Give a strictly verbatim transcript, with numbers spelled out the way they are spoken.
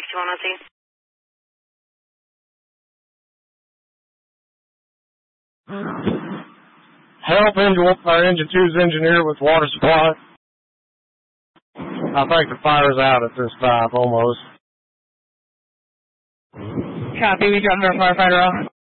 two one oh scene. Help engine, or engine two's engineer with water supply. I think the fire's out at this time, almost. Copy, we dropped our firefighter off.